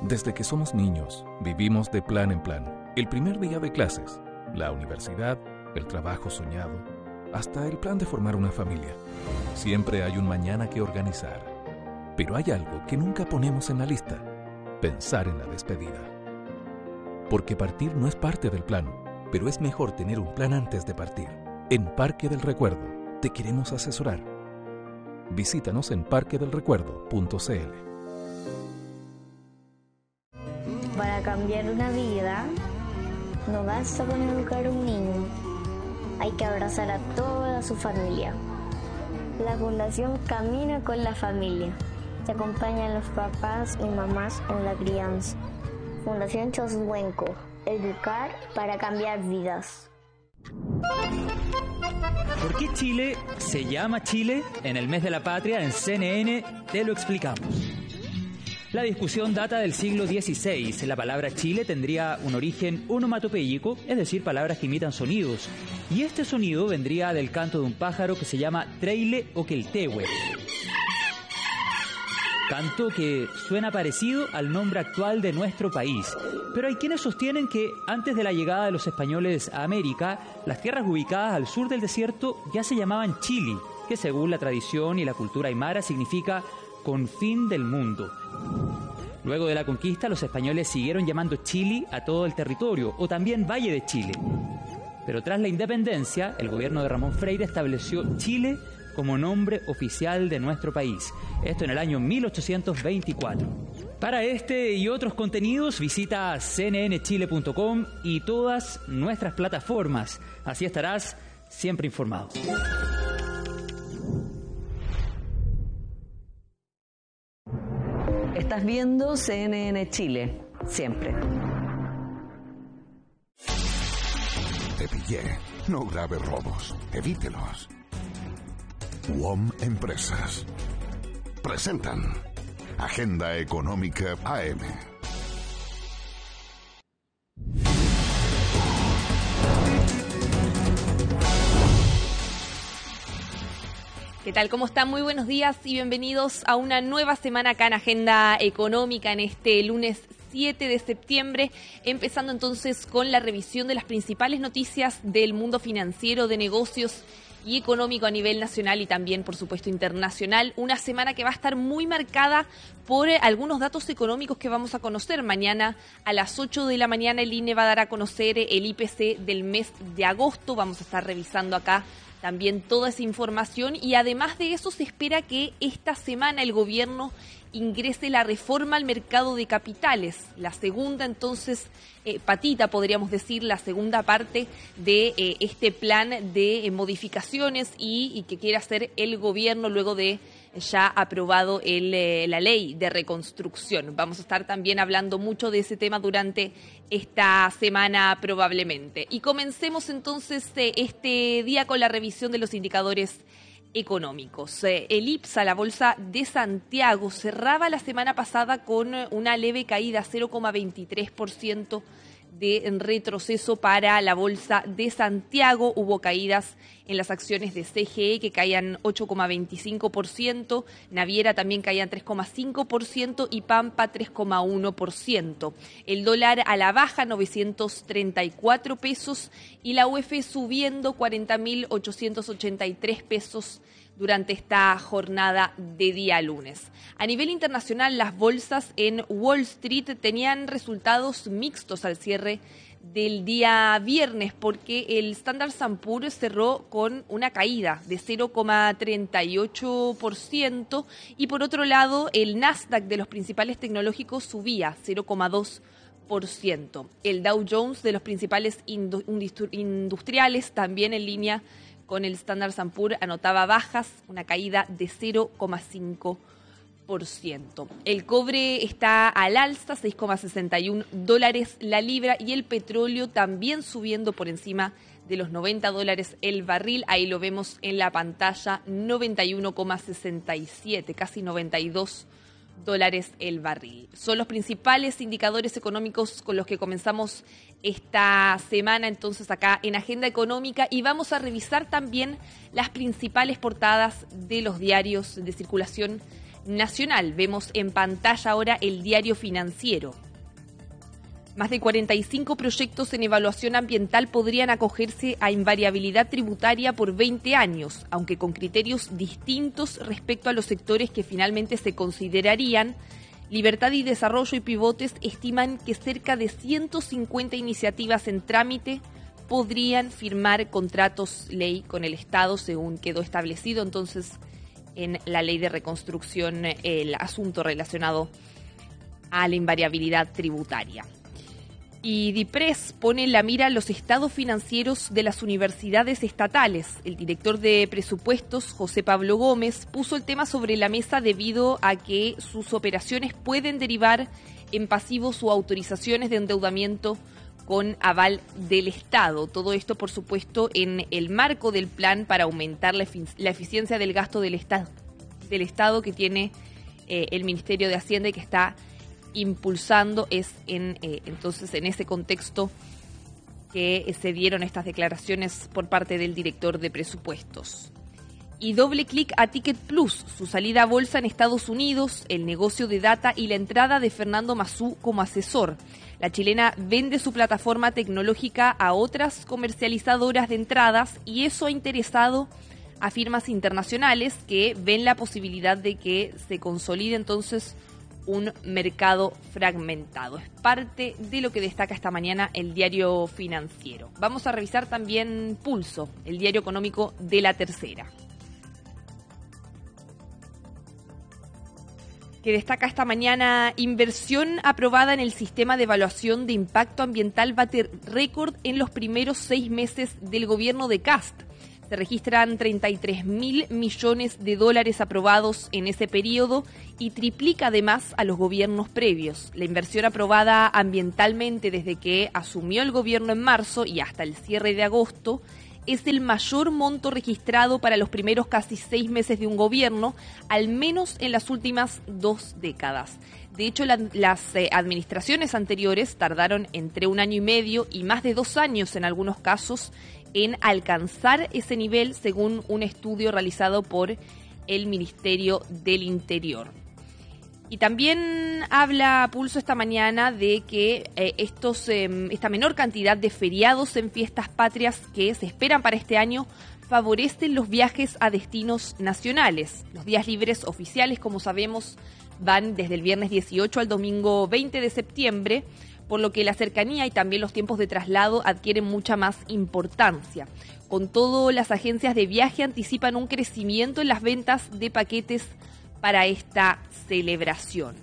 Desde que somos niños, vivimos de plan en plan. El primer día de clases, la universidad, el trabajo soñado, hasta el plan de formar una familia. Siempre hay un mañana que organizar. Pero hay algo que nunca ponemos en la lista: pensar en la despedida. Porque partir no es parte del plan, pero es mejor tener un plan antes de partir. En Parque del Recuerdo te queremos asesorar. Visítanos en parquedelrecuerdo.cl. Para cambiar una vida, no basta con educar a un niño, hay que abrazar a toda su familia. La Fundación Camina con la Familia. Se acompañan los papás y mamás en la crianza. Fundación Choshuenco. Educar para cambiar vidas. ¿Por qué Chile se llama Chile? En el mes de la patria, en CNN, te lo explicamos. La discusión data del siglo XVI. La palabra Chile tendría un origen onomatopéyico, es decir, palabras que imitan sonidos. Y este sonido vendría del canto de un pájaro que se llama treile o queltehue. Canto que suena parecido al nombre actual de nuestro país. Pero hay quienes sostienen que antes de la llegada de los españoles a América, las tierras ubicadas al sur del desierto ya se llamaban Chile, que según la tradición y la cultura aymara significa confín del mundo. Luego de la conquista, los españoles siguieron llamando Chile a todo el territorio, o también Valle de Chile. Pero tras la independencia, el gobierno de Ramón Freire estableció Chile como nombre oficial de nuestro país. Esto en el año 1824. Para este y otros contenidos, visita cnnchile.com y todas nuestras plataformas. Así estarás siempre informado. Estás viendo CNN Chile, siempre. Te pillé. No grave robos. Evítelos. WOM Empresas presentan Agenda Económica AM. ¿Qué tal? ¿Cómo están? Muy buenos días y bienvenidos a una nueva semana acá en Agenda Económica en este lunes 7 de septiembre, empezando entonces con la revisión de las principales noticias del mundo financiero, de negocios y económico a nivel nacional y también, por supuesto, internacional. Una semana que va a estar muy marcada por algunos datos económicos que vamos a conocer. Mañana a las 8 de la mañana el INE va a dar a conocer el IPC del mes de agosto. Vamos a estar revisando acá también toda esa información y además de eso se espera que esta semana el gobierno ingrese la reforma al mercado de capitales, la segunda entonces patita, podríamos decir, la segunda parte de este plan de modificaciones y que quiere hacer el gobierno luego de ya aprobado la ley de reconstrucción. Vamos a estar también hablando mucho de ese tema durante esta semana probablemente. Y comencemos entonces este día con la revisión de los indicadores económicos. El IPSA, la Bolsa de Santiago, cerraba la semana pasada con una leve caída, 0,23% de retroceso para la Bolsa de Santiago. Hubo caídas en las acciones de CGE que caían 8,25%, Naviera también caían 3,5% y Pampa 3,1%. El dólar a la baja, 934 pesos y la UF subiendo 40.883 pesos durante esta jornada de día lunes. A nivel internacional, las bolsas en Wall Street tenían resultados mixtos al cierre del día viernes porque el Standard & Poor's cerró con una caída de 0,38% y por otro lado el Nasdaq de los principales tecnológicos subía 0,2%. El Dow Jones de los principales industriales también en línea con el Standard & Poor's anotaba bajas, una caída de 0,5%. El cobre está al alza, $6,61 la libra y el petróleo también subiendo por encima de los $90 el barril. Ahí lo vemos en la pantalla, 91,67, casi $92 el barril. Son los principales indicadores económicos con los que comenzamos esta semana entonces acá en Agenda Económica y vamos a revisar también las principales portadas de los diarios de circulación nacional. Vemos en pantalla ahora el Diario Financiero. Más de 45 proyectos en evaluación ambiental podrían acogerse a invariabilidad tributaria por 20 años, aunque con criterios distintos respecto a los sectores que finalmente se considerarían. Libertad y Desarrollo y Pivotes estiman que cerca de 150 iniciativas en trámite podrían firmar contratos ley con el Estado, según quedó establecido entonces en la Ley de Reconstrucción el asunto relacionado a la invariabilidad tributaria. Y DIPRES pone en la mira los estados financieros de las universidades estatales. El director de presupuestos, José Pablo Gómez, puso el tema sobre la mesa debido a que sus operaciones pueden derivar en pasivos o autorizaciones de endeudamiento con aval del Estado. Todo esto, por supuesto, en el marco del plan para aumentar la eficiencia del gasto del Estado que tiene el Ministerio de Hacienda y que está impulsando. Entonces en ese contexto que se dieron estas declaraciones por parte del director de presupuestos. Y doble clic a Ticket Plus, su salida a bolsa en Estados Unidos, el negocio de data y la entrada de Fernando Mazú como asesor. La chilena vende su plataforma tecnológica a otras comercializadoras de entradas y eso ha interesado a firmas internacionales que ven la posibilidad de que se consolide entonces un mercado fragmentado. Es parte de lo que destaca esta mañana el Diario Financiero. Vamos a revisar también Pulso, el diario económico de La Tercera, que destaca esta mañana: inversión aprobada en el sistema de evaluación de impacto ambiental bate récord en los primeros 6 meses del gobierno de Kast. Se registran 33.000 millones de dólares aprobados en ese periodo y triplica además a los gobiernos previos. La inversión aprobada ambientalmente desde que asumió el gobierno en marzo y hasta el cierre de agosto es el mayor monto registrado para los primeros casi 6 meses de un gobierno, al menos en las últimas 2 décadas. De hecho, las administraciones anteriores tardaron entre 1 año y medio y más de 2 años en algunos casos en alcanzar ese nivel, según un estudio realizado por el Ministerio del Interior. Y también habla Pulso esta mañana de que esta menor cantidad de feriados en fiestas patrias que se esperan para este año favorecen los viajes a destinos nacionales. Los días libres oficiales, como sabemos, van desde el viernes 18 al domingo 20 de septiembre, por lo que la cercanía y también los tiempos de traslado adquieren mucha más importancia. Con todo, las agencias de viaje anticipan un crecimiento en las ventas de paquetes para esta celebración.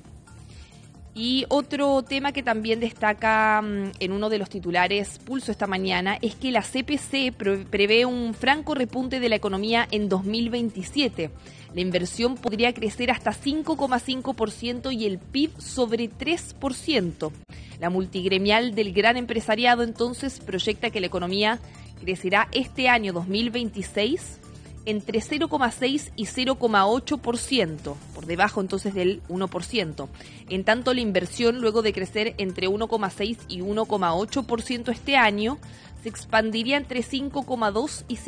Y otro tema que también destaca en uno de los titulares Pulso esta mañana es que la CPC prevé un franco repunte de la economía en 2027. La inversión podría crecer hasta 5,5% y el PIB sobre 3%. La multigremial del gran empresariado entonces proyecta que la economía crecerá este año 2026 entre 0,6 y 0,8%, por debajo entonces del 1%. En tanto, la inversión, luego de crecer entre 1,6 y 1,8% este año, se expandiría entre 5,2 y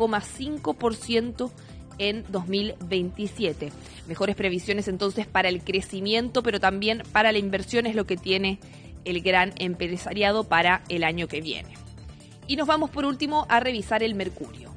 5,5% en 2027. Mejores previsiones entonces para el crecimiento, pero también para la inversión es lo que tiene el gran empresariado para el año que viene. Y nos vamos por último a revisar el mercurio.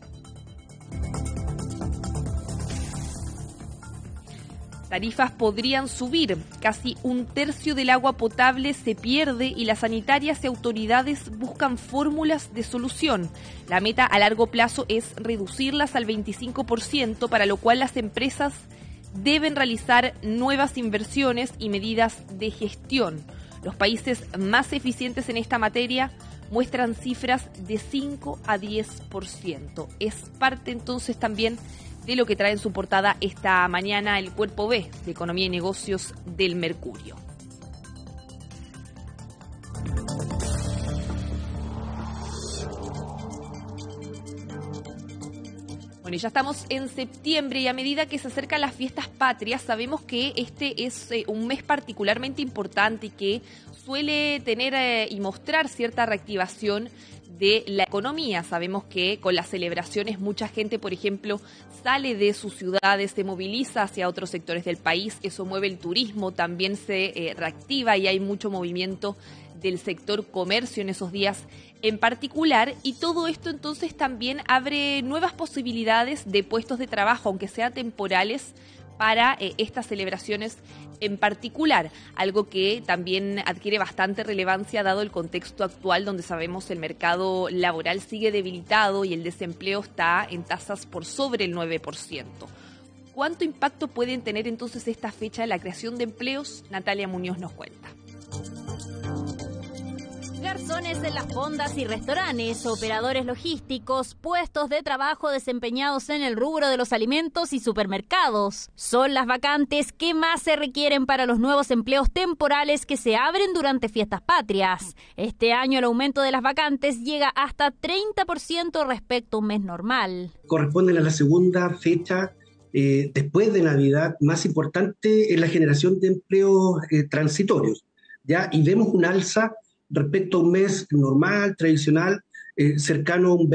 Tarifas podrían subir, casi un tercio del agua potable se pierde y las sanitarias y autoridades buscan fórmulas de solución. La meta a largo plazo es reducirlas al 25%, para lo cual las empresas deben realizar nuevas inversiones y medidas de gestión. Los países más eficientes en esta materia muestran cifras de 5 a 10%. Es parte entonces también de lo que trae en su portada esta mañana el Cuerpo B de Economía y Negocios del Mercurio. Bueno, y ya estamos en septiembre y a medida que se acercan las fiestas patrias, sabemos que este es un mes particularmente importante y que suele tener y mostrar cierta reactivación de la economía. Sabemos que con las celebraciones mucha gente, por ejemplo, sale de sus ciudades, se moviliza hacia otros sectores del país, eso mueve el turismo, también se reactiva y hay mucho movimiento del sector comercio en esos días en particular, y todo esto entonces también abre nuevas posibilidades de puestos de trabajo, aunque sean temporales, para estas celebraciones en particular, algo que también adquiere bastante relevancia dado el contexto actual donde sabemos el mercado laboral sigue debilitado y el desempleo está en tasas por sobre el 9%. ¿Cuánto impacto pueden tener entonces esta fecha en la creación de empleos? Natalia Muñoz nos cuenta. Garzones en las fondas y restaurantes, operadores logísticos, puestos de trabajo desempeñados en el rubro de los alimentos y supermercados. Son las vacantes que más se requieren para los nuevos empleos temporales que se abren durante fiestas patrias. Este año el aumento de las vacantes llega hasta 30% respecto a un mes normal. Corresponden a la segunda fecha después de Navidad más importante en la generación de empleos transitorios, ¿ya? Y vemos un alza respecto a un mes normal, tradicional, cercano a un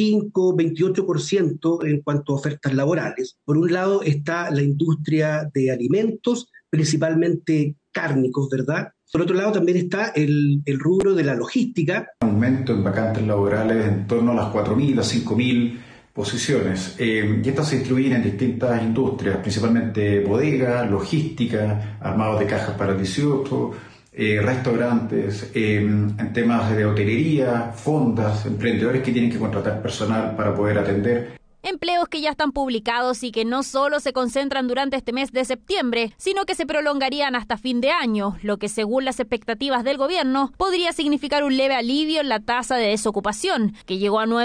25-28% en cuanto a ofertas laborales. Por un lado está la industria de alimentos, principalmente cárnicos, ¿verdad? Por otro lado también está el rubro de la logística. Aumento en vacantes laborales en torno a las 4.000 a 5.000 posiciones. Y estas se distribuyen en distintas industrias, principalmente bodega, logística, armados de cajas para 18, restaurantes, en temas de hotelería, fondas, emprendedores que tienen que contratar personal para poder atender. Empleos que ya están publicados y que no solo se concentran durante este mes de septiembre, sino que se prolongarían hasta fin de año, lo que según las expectativas del gobierno podría significar un leve alivio en la tasa de desocupación, que llegó a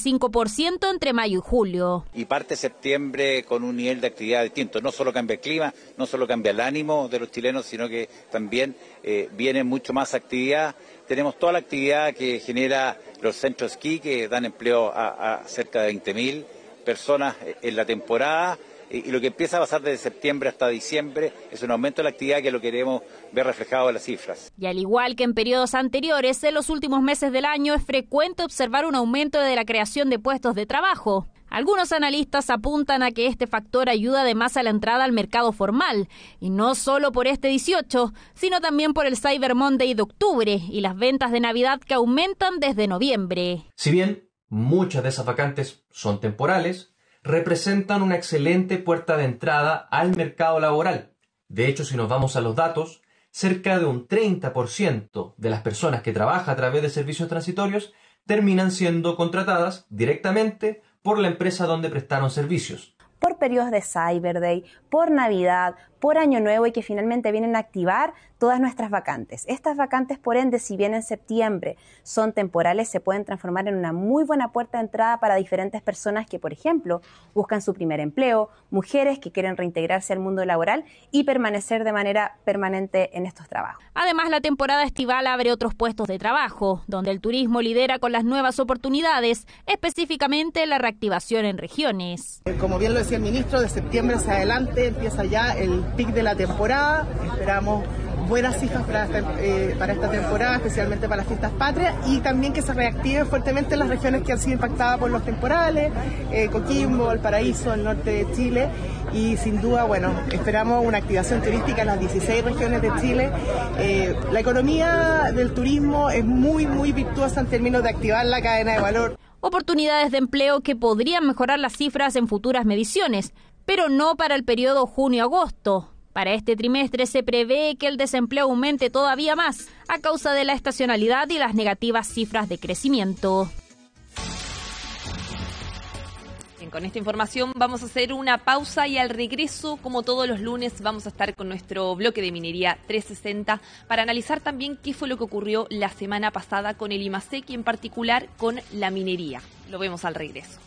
9,5% entre mayo y julio. Y parte septiembre con un nivel de actividad distinto, no solo cambia el clima, no solo cambia el ánimo de los chilenos, sino que también viene mucho más actividad. Tenemos toda la actividad que genera los centros esquí, que dan empleo a cerca de 20.000 personas en la temporada, y lo que empieza a pasar desde septiembre hasta diciembre es un aumento de la actividad que lo queremos ver reflejado en las cifras. Y al igual que en periodos anteriores, en los últimos meses del año es frecuente observar un aumento de la creación de puestos de trabajo. Algunos analistas apuntan a que este factor ayuda además a la entrada al mercado formal, y no solo por este 18, sino también por el Cyber Monday de octubre y las ventas de Navidad que aumentan desde noviembre. Si bien muchas de esas vacantes son temporales, representan una excelente puerta de entrada al mercado laboral. De hecho, si nos vamos a los datos, cerca de un 30% de las personas que trabajan a través de servicios transitorios terminan siendo contratadas directamente por la empresa donde prestaron servicios. Por periodos de Cyber Day, por Navidad, por Año Nuevo, y que finalmente vienen a activar todas nuestras vacantes. Estas vacantes, por ende, si bien en septiembre son temporales, se pueden transformar en una muy buena puerta de entrada para diferentes personas que, por ejemplo, buscan su primer empleo, mujeres que quieren reintegrarse al mundo laboral y permanecer de manera permanente en estos trabajos. Además, la temporada estival abre otros puestos de trabajo, donde el turismo lidera con las nuevas oportunidades, específicamente la reactivación en regiones. Como bien lo decía el ministro, de septiembre hacia adelante empieza ya el pic de la temporada. Esperamos buenas cifras para esta temporada, especialmente para las fiestas patrias, y también que se reactiven fuertemente las regiones que han sido impactadas por los temporales, Coquimbo, Valparaíso, el norte de Chile, y sin duda, bueno, esperamos una activación turística en las 16 regiones de Chile. La economía del turismo es muy, muy virtuosa en términos de activar la cadena de valor. Oportunidades de empleo que podrían mejorar las cifras en futuras mediciones, pero no para el periodo junio-agosto. Para este trimestre se prevé que el desempleo aumente todavía más a causa de la estacionalidad y las negativas cifras de crecimiento. Bien, con esta información vamos a hacer una pausa y al regreso, como todos los lunes, vamos a estar con nuestro bloque de Minería 360 para analizar también qué fue lo que ocurrió la semana pasada con el IMASEC y en particular con la minería. Lo vemos al regreso.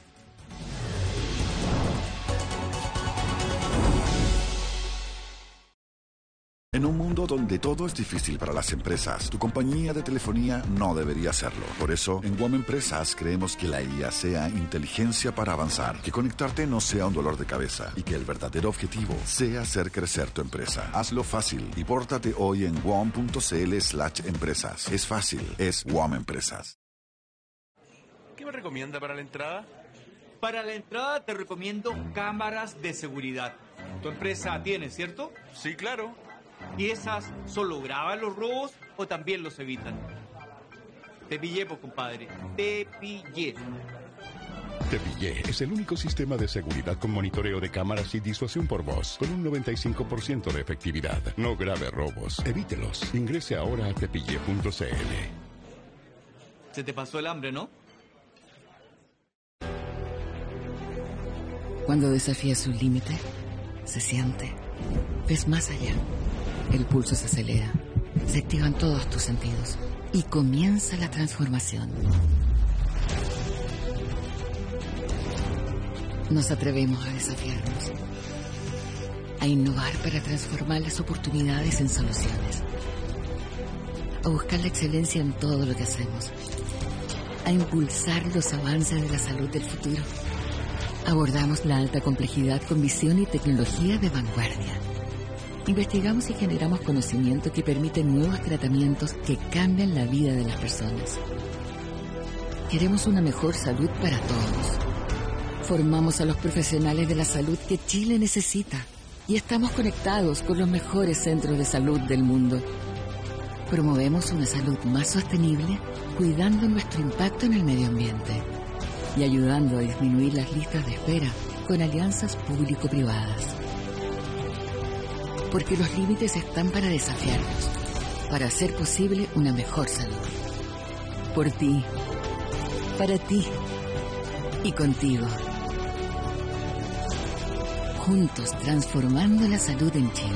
En un mundo donde todo es difícil para las empresas, tu compañía de telefonía no debería hacerlo. Por eso, en WOM Empresas creemos que la IA sea inteligencia para avanzar, que conectarte no sea un dolor de cabeza y que el verdadero objetivo sea hacer crecer tu empresa. Hazlo fácil y pórtate hoy en WOM.cl/empresas. Es fácil, es WOM Empresas. me recomienda para la entrada? Para la entrada te recomiendo cámaras de seguridad. Tu empresa tiene, ¿cierto? Sí, claro. ¿Y esas solo graban los robos o también los evitan? Te pillé, pues, compadre. Te pillé. Te Pillé es el único sistema de seguridad con monitoreo de cámaras y disuasión por voz, con un 95% de efectividad. No grave robos, evítelos. Ingrese ahora a tepille.cl. Se te pasó el hambre, ¿no? Cuando desafías un límite, se siente. Ves más allá. El pulso se acelera. Se activan todos tus sentidos. Y comienza la transformación. Nos atrevemos a desafiarnos, a innovar para transformar las oportunidades en soluciones, a buscar la excelencia en todo lo que hacemos, a impulsar los avances de la salud del futuro. Abordamos la alta complejidad con visión y tecnología de vanguardia. Investigamos y generamos conocimiento que permite nuevos tratamientos que cambian la vida de las personas. Queremos una mejor salud para todos. Formamos a los profesionales de la salud que Chile necesita y estamos conectados con los mejores centros de salud del mundo. Promovemos una salud más sostenible, cuidando nuestro impacto en el medio ambiente y ayudando a disminuir las listas de espera con alianzas público-privadas. Porque los límites están para desafiarnos, para hacer posible una mejor salud. Por ti, para ti y contigo. Juntos transformando la salud en Chile.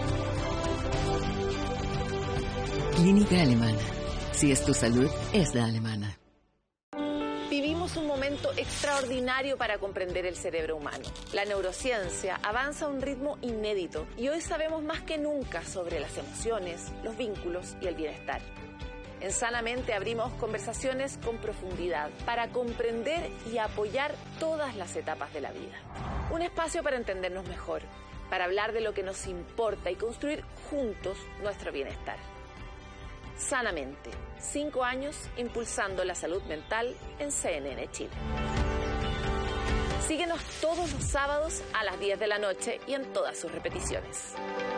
Clínica Alemana. Si es tu salud, es la alemana. Vivimos un momento extraordinario para comprender el cerebro humano. La neurociencia avanza a un ritmo inédito y hoy sabemos más que nunca sobre las emociones, los vínculos y el bienestar. En Sanamente abrimos conversaciones con profundidad para comprender y apoyar todas las etapas de la vida. Un espacio para entendernos mejor, para hablar de lo que nos importa y construir juntos nuestro bienestar. Sanamente, 5 años impulsando la salud mental en CNN Chile. Síguenos todos los sábados a las 10 de la noche y en todas sus repeticiones.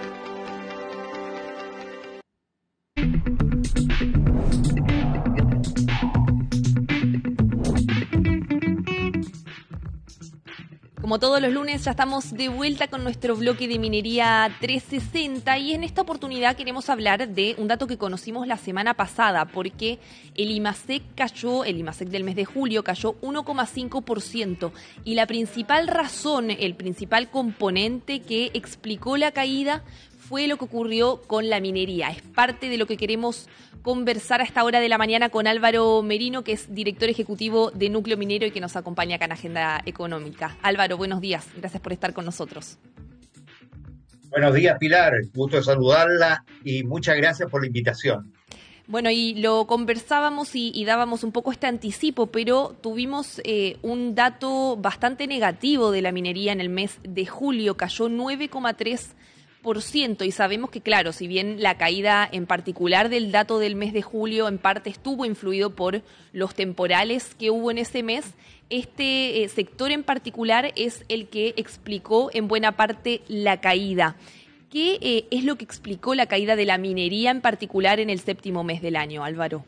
Como todos los lunes, ya estamos de vuelta con nuestro bloque de Minería 360 y en esta oportunidad queremos hablar de un dato que conocimos la semana pasada, porque el IMASEC del mes de julio cayó 1,5% y la principal razón, el principal componente que explicó la caída fue lo que ocurrió con la minería. Es parte de lo que queremos conversar a esta hora de la mañana con Álvaro Merino, que es director ejecutivo de Núcleo Minero y que nos acompaña acá en Agenda Económica. Álvaro, buenos días. Gracias por estar con nosotros. Buenos días, Pilar. Gusto de saludarla y muchas gracias por la invitación. Bueno, y lo conversábamos y dábamos un poco este anticipo, pero tuvimos un dato bastante negativo de la minería en el mes de julio. Cayó 9,3%. Y sabemos que, claro, si bien la caída en particular del dato del mes de julio en parte estuvo influido por los temporales que hubo en ese mes, este sector en particular es el que explicó en buena parte la caída. ¿Qué es lo que explicó la caída de la minería en particular en el séptimo mes del año, Álvaro?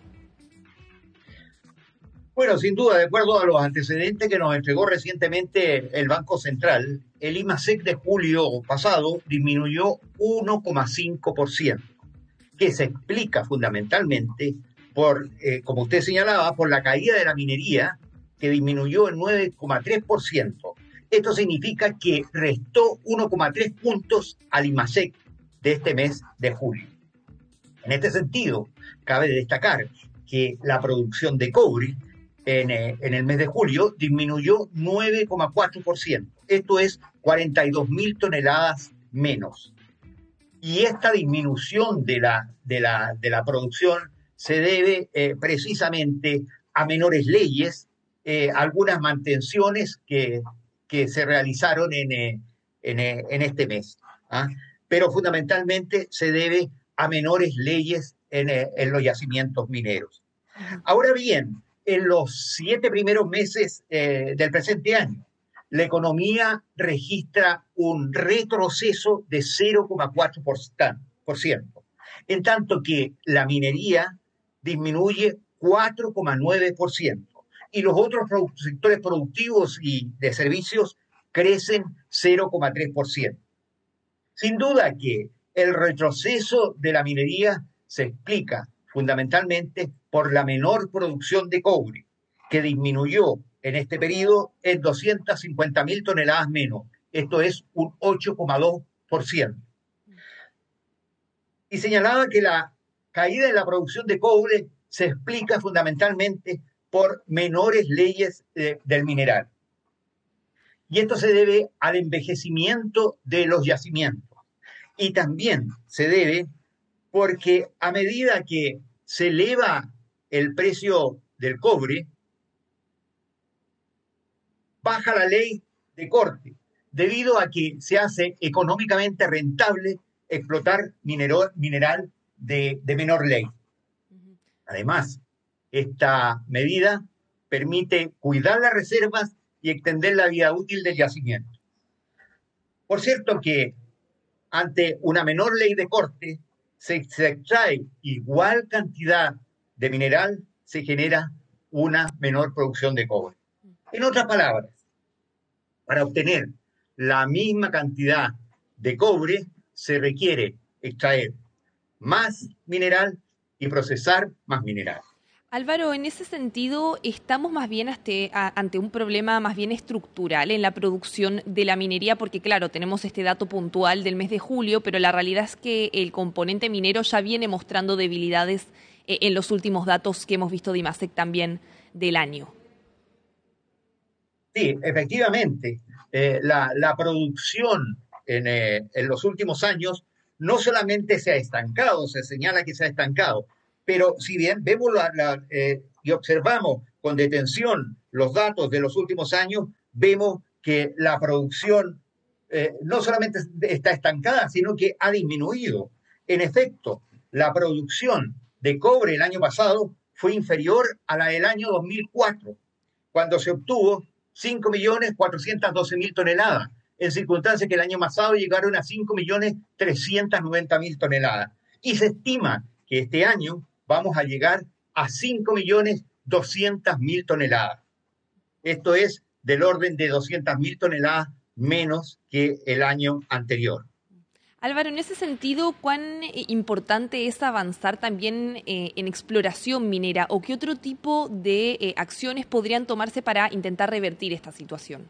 Bueno, sin duda, de acuerdo a los antecedentes que nos entregó recientemente el Banco Central, el IMASEC de julio pasado disminuyó 1,5%, que se explica fundamentalmente por, como usted señalaba, por la caída de la minería, que disminuyó en 9,3%. Esto significa que restó 1,3 puntos al IMASEC de este mes de julio. En este sentido, cabe destacar que la producción de cobre en el mes de julio disminuyó 9,4%. Esto es 42.000 toneladas menos. Y esta disminución de la producción se debe precisamente a menores leyes, algunas mantenciones que se realizaron en este mes. Pero fundamentalmente se debe a menores leyes en los yacimientos mineros. Ahora bien, en los 7 primeros meses del presente año, la economía registra un retroceso de 0,4%, en tanto que la minería disminuye 4,9% y los otros sectores productivos y de servicios crecen 0,3%. Sin duda que el retroceso de la minería se explica fundamentalmente por la menor producción de cobre, que disminuyó en este periodo en 250.000 toneladas menos. Esto es un 8,2%. Y señalaba que la caída en la producción de cobre se explica fundamentalmente por menores leyes del mineral. Y esto se debe al envejecimiento de los yacimientos. Y también se debe porque a medida que se eleva el precio del cobre, baja la ley de corte, debido a que se hace económicamente rentable explotar mineral de menor ley. Además, esta medida permite cuidar las reservas y extender la vida útil del yacimiento. Por cierto que ante una menor ley de corte, se extrae igual cantidad de mineral, se genera una menor producción de cobre. En otras palabras, para obtener la misma cantidad de cobre, se requiere extraer más mineral y procesar más mineral. Álvaro, en ese sentido, estamos más bien ante un problema más bien estructural en la producción de la minería, porque claro, tenemos este dato puntual del mes de julio, pero la realidad es que el componente minero ya viene mostrando debilidades en los últimos datos que hemos visto de IMASEC también del año. Sí, efectivamente, la producción en los últimos años no solamente se ha estancado, se señala que se ha estancado, pero si bien vemos y observamos con detención los datos de los últimos años, vemos que la producción no solamente está estancada, sino que ha disminuido. En efecto, la producción de cobre el año pasado fue inferior a la del año 2004, cuando se obtuvo 5.412.000 toneladas, en circunstancias que el año pasado llegaron a 5.390.000 toneladas. Y se estima que este año vamos a llegar a 5.200.000 toneladas. Esto es del orden de 200.000 toneladas menos que el año anterior. Álvaro, en ese sentido, ¿cuán importante es avanzar también en exploración minera o qué otro tipo de acciones podrían tomarse para intentar revertir esta situación?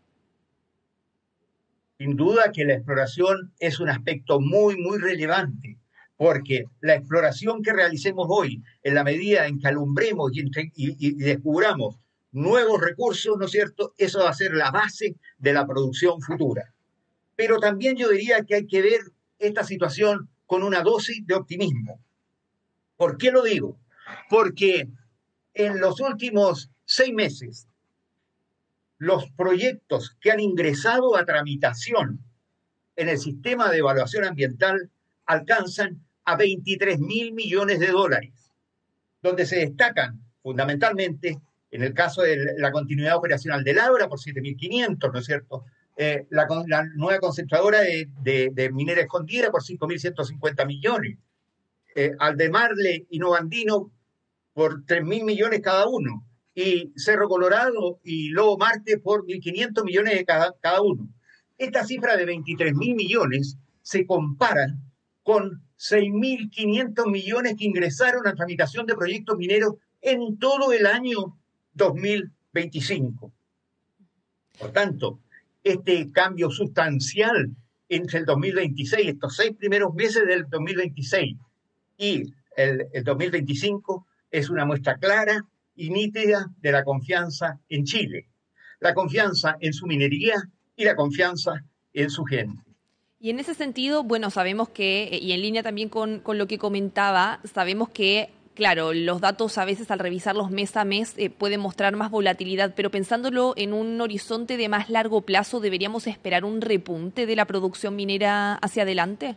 Sin duda que la exploración es un aspecto muy, muy relevante, porque la exploración que realicemos hoy, en la medida en que alumbremos y descubramos nuevos recursos, ¿no es cierto?, eso va a ser la base de la producción futura. Pero también yo diría que hay que ver esta situación con una dosis de optimismo. ¿Por qué lo digo? Porque en los últimos 6 meses, los proyectos que han ingresado a tramitación en el sistema de evaluación ambiental alcanzan a 23.000 millones de dólares, donde se destacan fundamentalmente, en el caso de la continuidad operacional del Ágora por 7.500, ¿no es cierto?, la nueva concentradora de minera escondida por 5.150 millones, Aldemarle y Novandino por 3.000 millones cada uno, y Cerro Colorado y Lobo Marte por 1.500 millones de cada uno. Esta cifra de 23.000 millones se compara con 6.500 millones que ingresaron a tramitación de proyectos mineros en todo el año 2025. Por tanto, este cambio sustancial entre el 2026, estos 6 primeros meses del 2026 y el 2025 es una muestra clara y nítida de la confianza en Chile, la confianza en su minería y la confianza en su gente. Y en ese sentido, bueno, sabemos que, y en línea también con lo que comentaba, sabemos que, claro, los datos a veces al revisarlos mes a mes pueden mostrar más volatilidad, pero pensándolo en un horizonte de más largo plazo, ¿deberíamos esperar un repunte de la producción minera hacia adelante?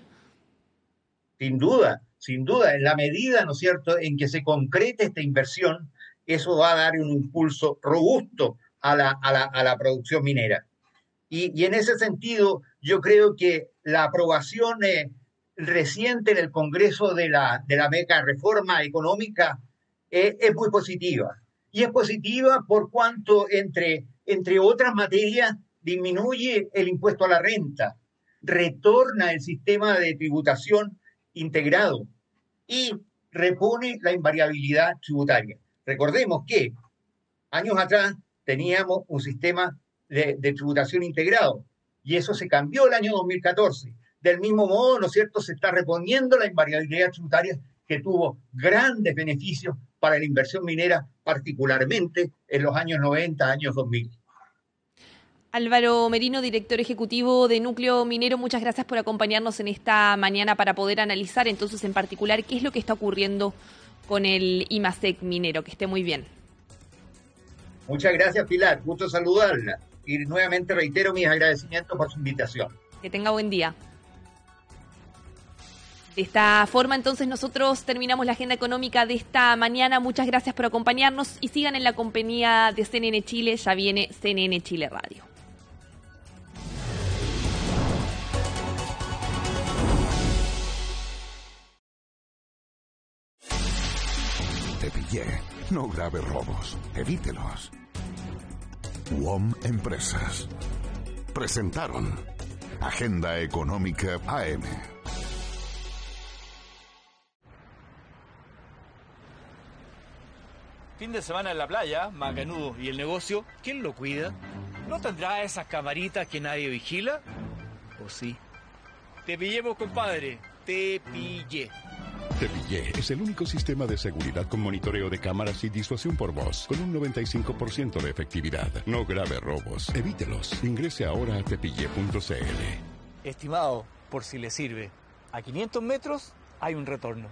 Sin duda, en la medida, ¿no es cierto?, en que se concrete esta inversión eso va a dar un impulso robusto a la producción minera. Y en ese sentido, yo creo que la aprobación reciente en el Congreso de la mega reforma económica es muy positiva. Y es positiva por cuanto, entre otras materias, disminuye el impuesto a la renta, retorna el sistema de tributación integrado y repone la invariabilidad tributaria. Recordemos que años atrás teníamos un sistema de tributación integrado y eso se cambió el año 2014. Del mismo modo, ¿no es cierto?, se está reponiendo la invariabilidad tributaria que tuvo grandes beneficios para la inversión minera, particularmente en los años 90, años 2000. Álvaro Merino, director ejecutivo de Núcleo Minero, muchas gracias por acompañarnos en esta mañana para poder analizar entonces en particular qué es lo que está ocurriendo con el IMASEC minero. Que esté muy bien. Muchas gracias, Pilar. Gusto saludarla. Y nuevamente reitero mis agradecimientos por su invitación. Que tenga buen día. De esta forma, entonces, nosotros terminamos la agenda económica de esta mañana. Muchas gracias por acompañarnos y sigan en la compañía de CNN Chile. Ya viene CNN Chile Radio. Te pillé. No grave robos. Evítelos. WOM Empresas presentaron Agenda Económica AM. Fin de semana en la playa, macanudo. ¿Y el negocio? ¿Quién lo cuida? ¿No tendrá esas camaritas que nadie vigila? ¿O sí? Te pillemos, compadre. Te pillé. Te pillé es el único sistema de seguridad con monitoreo de cámaras y disuasión por voz, con un 95% de efectividad. No grave robos. Evítelos. Ingrese ahora a tepille.cl. Estimado, por si le sirve, a 500 metros hay un retorno.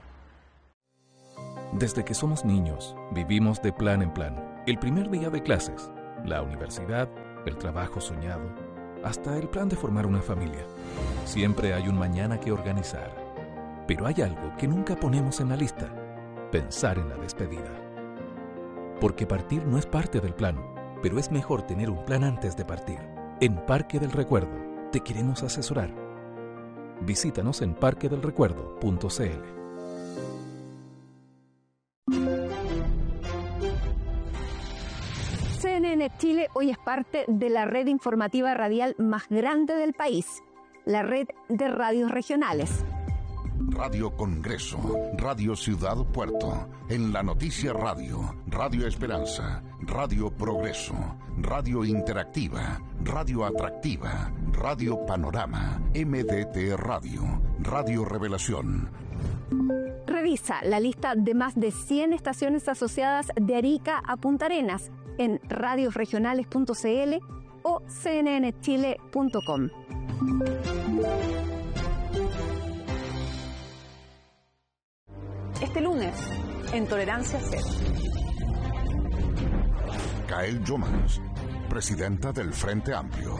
Desde que somos niños, vivimos de plan en plan. El primer día de clases, la universidad, el trabajo soñado, hasta el plan de formar una familia. Siempre hay un mañana que organizar. Pero hay algo que nunca ponemos en la lista: pensar en la despedida. Porque partir no es parte del plan, pero es mejor tener un plan antes de partir. En Parque del Recuerdo te queremos asesorar. Visítanos en parquedelrecuerdo.cl. CNN Chile hoy es parte de la red informativa radial más grande del país, la red de radios regionales. Radio Congreso, Radio Ciudad Puerto, En la Noticia Radio, Radio Esperanza, Radio Progreso, Radio Interactiva, Radio Atractiva, Radio Panorama, MDT Radio, Radio Revelación. Revisa la lista de más de 100 estaciones asociadas de Arica a Punta Arenas en radiosregionales.cl o cnnchile.com. Este lunes, en Tolerancia Cero. Kael Jomans, presidenta del Frente Amplio.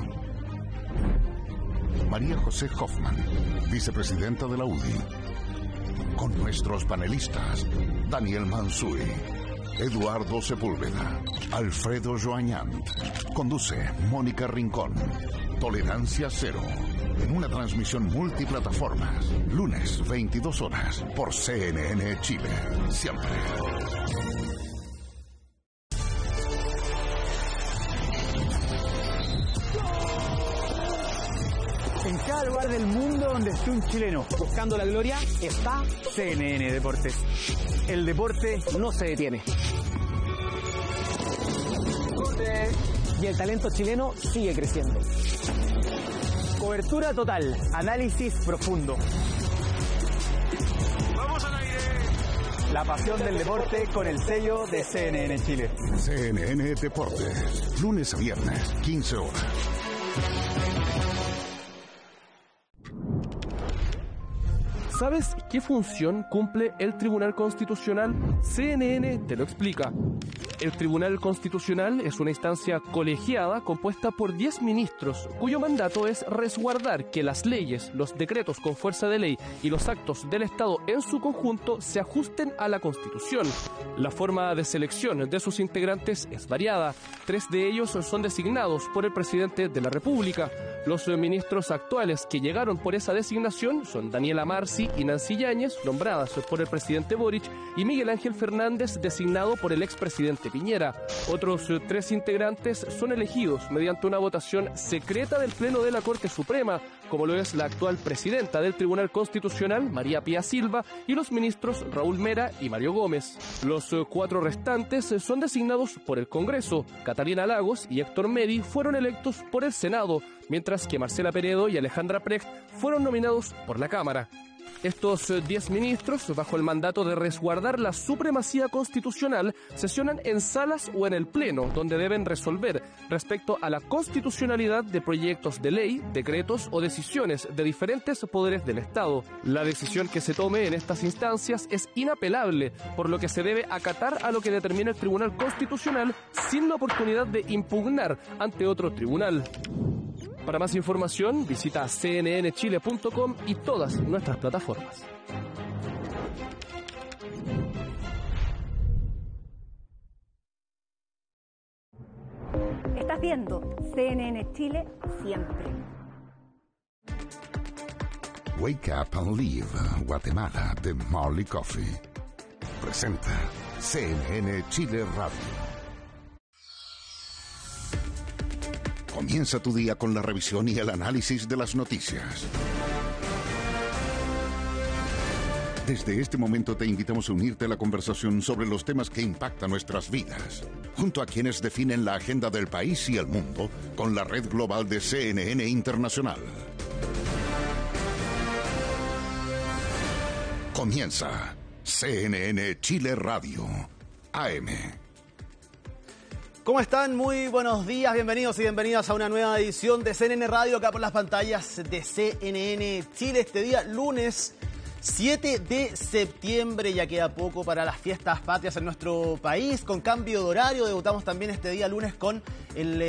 María José Hoffman, vicepresidenta de la UDI. Con nuestros panelistas, Daniel Mansuy, Eduardo Sepúlveda, Alfredo Joañán. Conduce Mónica Rincón. Tolerancia Cero. En una transmisión multiplataformas. Lunes, 22 horas, por CNN Chile. Siempre. En cada lugar del mundo donde esté un chileno buscando la gloria, está CNN Deportes. El deporte no se detiene. Y el talento chileno sigue creciendo. Cobertura total, análisis profundo. ¡Vamos al aire! La pasión del deporte con el sello de CNN Chile. CNN Deportes, lunes a viernes, 15 horas. ¿Sabes qué función cumple el Tribunal Constitucional? CNN te lo explica. El Tribunal Constitucional es una instancia colegiada compuesta por 10 ministros, cuyo mandato es resguardar que las leyes, los decretos con fuerza de ley y los actos del Estado en su conjunto se ajusten a la Constitución. La forma de selección de sus integrantes es variada. 3 de ellos son designados por el presidente de la República. Los ministros actuales que llegaron por esa designación son Daniela Marci y Nancy Yáñez, nombradas por el presidente Boric, y Miguel Ángel Fernández, designado por el expresidente Piñera. Otros 3 integrantes son elegidos mediante una votación secreta del Pleno de la Corte Suprema, como lo es la actual presidenta del Tribunal Constitucional, María Pía Silva, y los ministros Raúl Mera y Mario Gómez. Los 4 restantes son designados por el Congreso. Catalina Lagos y Héctor Medi fueron electos por el Senado, mientras que Marcela Peredo y Alejandra Precht fueron nominados por la Cámara. Estos 10 ministros, bajo el mandato de resguardar la supremacía constitucional, sesionan en salas o en el Pleno, donde deben resolver respecto a la constitucionalidad de proyectos de ley, decretos o decisiones de diferentes poderes del Estado. La decisión que se tome en estas instancias es inapelable, por lo que se debe acatar a lo que determina el Tribunal Constitucional sin la oportunidad de impugnar ante otro tribunal. Para más información, visita cnnchile.com y todas nuestras plataformas. Estás viendo CNN Chile siempre. Wake Up and Live, Guatemala, de Marley Coffee. Presenta CNN Chile Radio. Comienza tu día con la revisión y el análisis de las noticias. Desde este momento te invitamos a unirte a la conversación sobre los temas que impactan nuestras vidas, junto a quienes definen la agenda del país y el mundo con la red global de CNN Internacional. Comienza CNN Chile Radio, AM. ¿Cómo están? Muy buenos días, bienvenidos y bienvenidas a una nueva edición de CNN Radio, acá por las pantallas de CNN Chile. Este día, lunes 7 de septiembre, ya queda poco para las fiestas patrias en nuestro país, con cambio de horario. Debutamos también este día lunes con el